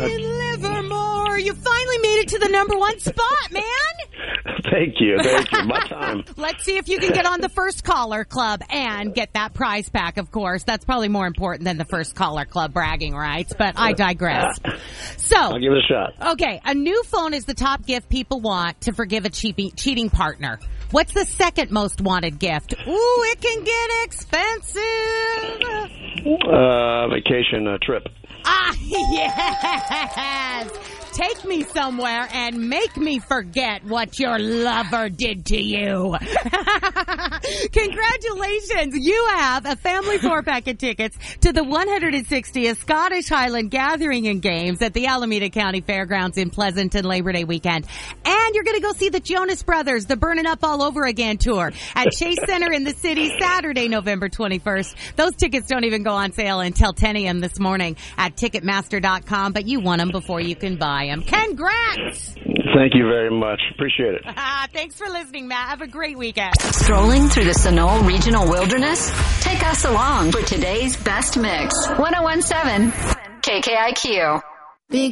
In Livermore, you finally made it to the number one spot, man. Thank you. My time. Let's see if you can get on the First Caller Club and get that prize pack, of course. That's probably more important than the First Caller Club bragging rights, but I digress. So, I'll give it a shot. Okay, a new phone is the top gift people want to forgive a cheating partner. What's the second most wanted gift? Ooh, it can get expensive. Vacation trip. Ah, yes! Take me somewhere and make me forget what your lover did to you. Congratulations! You have a family 4-pack of tickets to the 160th Scottish Highland Gathering and Games at the Alameda County Fairgrounds in Pleasanton Labor Day weekend. And you're going to go see the Jonas Brothers, the Burnin' Up All Over Again tour at Chase Center in the city Saturday, November 21st. Those tickets don't even go on sale until 10 a.m. this morning at Ticketmaster.com, but you want them before you can buy them. Congrats! Thank you very much. Appreciate it. Thanks for listening, Matt. Have a great weekend. Strolling through the Sunol Regional Wilderness? Take us along for today's best mix. 1017 KKIQ.